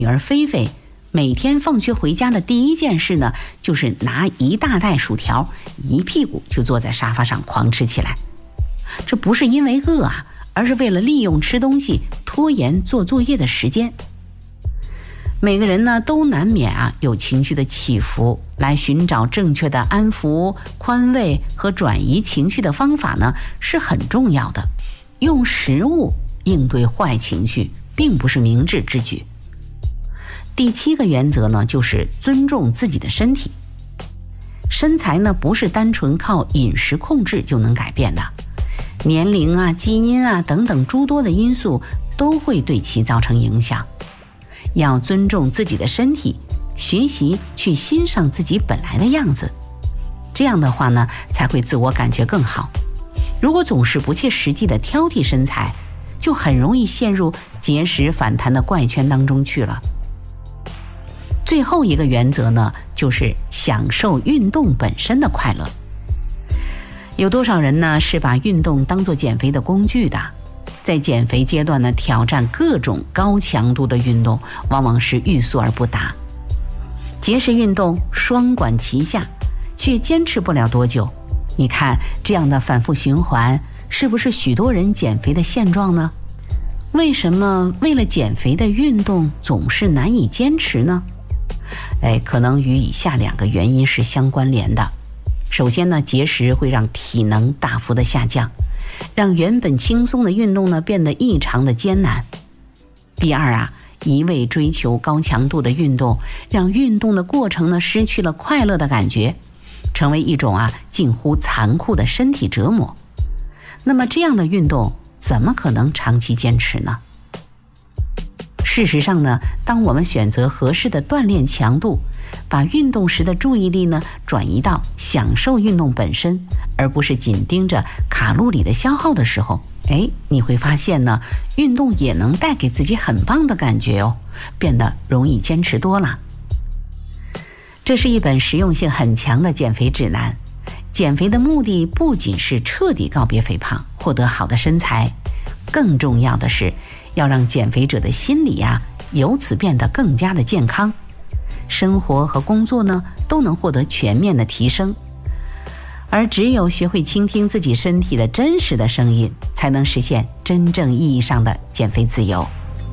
女儿菲菲每天放学回家的第一件事呢，就是拿一大袋薯条，一屁股就坐在沙发上狂吃起来。这不是因为饿啊，而是为了利用吃东西拖延做作业的时间。每个人呢都难免有情绪的起伏，来寻找正确的安抚、宽慰和转移情绪的方法呢是很重要的。用食物应对坏情绪并不是明智之举。第7个原则呢，就是尊重自己的身体。身材呢不是单纯靠饮食控制就能改变的，年龄基因等等诸多的因素都会对其造成影响。要尊重自己的身体，学习去欣赏自己本来的样子，这样的话呢，才会自我感觉更好。如果总是不切实际的挑剔身材，就很容易陷入节食反弹的怪圈当中去了。最后一个原则呢，就是享受运动本身的快乐。有多少人呢是把运动当作减肥的工具的？在减肥阶段呢，挑战各种高强度的运动，往往是欲速而不达。节食运动双管齐下，却坚持不了多久。你看这样的反复循环，是不是许多人减肥的现状呢？为什么为了减肥的运动总是难以坚持呢？可能与以下2个原因是相关联的。首先呢，节食会让体能大幅的下降，让原本轻松的运动呢变得异常的艰难。第二一味追求高强度的运动，让运动的过程呢失去了快乐的感觉，成为一种近乎残酷的身体折磨。那么这样的运动怎么可能长期坚持呢？事实上呢，当我们选择合适的锻炼强度，把运动时的注意力呢转移到享受运动本身，而不是紧盯着卡路里的消耗的时候，你会发现呢，运动也能带给自己很棒的感觉哦，变得容易坚持多了。这是一本实用性很强的减肥指南。减肥的目的不仅是彻底告别肥胖，获得好的身材，更重要的是要让减肥者的心理由此变得更加的健康，生活和工作呢都能获得全面的提升。而只有学会倾听自己身体的真实的声音，才能实现真正意义上的减肥自由。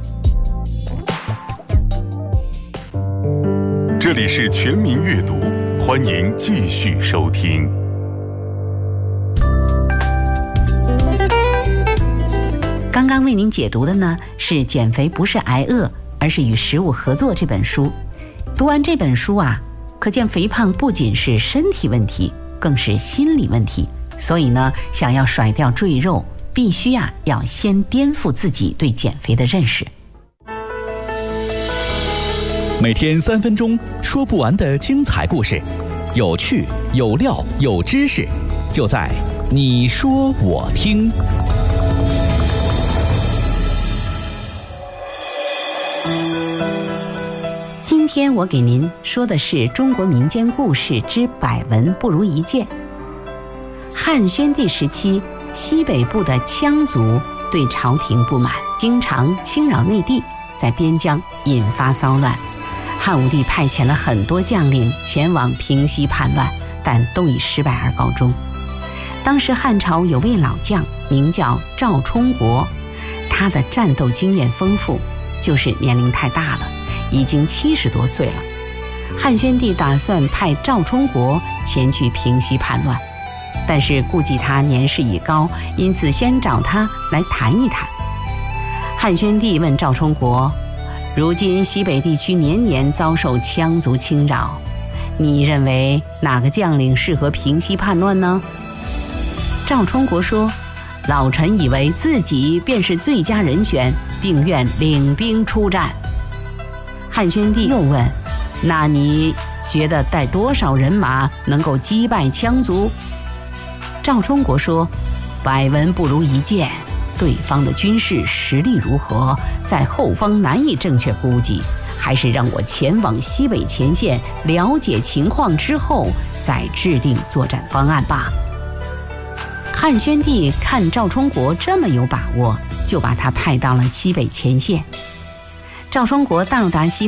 这里是全民阅读，欢迎继续收听。 刚刚为您解读的呢是《减肥不是挨饿，而是与食物合作》这本书。读完这本书可见肥胖不仅是身体问题，更是心理问题。所以呢，想要甩掉赘肉，必须要先颠覆自己对减肥的认识。 每天3分钟，说不完的精彩故事，有趣有料有知识，就在你说我听。 今天我给您说的是中国民间故事之百闻不如一见。汉宣帝时期，西北部的羌族对朝廷不满，经常侵扰内地，在边疆引发骚乱。汉武帝派遣了很多将领前往平息叛乱，但都以失败而告终。当时汉朝有位老将名叫赵充国，他的战斗经验丰富，就是年龄太大了，已经70多岁了。汉宣帝打算派赵充国前去平息叛乱，但是顾忌他年事已高，因此先找他来谈一谈。汉宣帝问赵充国，如今西北地区年年遭受羌族侵扰，你认为哪个将领适合平息叛乱呢？赵充国说，老臣以为自己便是最佳人选，并愿领兵出战。汉宣帝又问，那你觉得带多少人马能够击败羌族？赵充国说，百闻不如一见，对方的军事实力如何，在后方难以正确估计，还是让我前往西北前线了解情况之后再制定作战方案吧。汉宣帝看赵充国这么有把握，就把他派到了西北前线。 赵双国大陆达西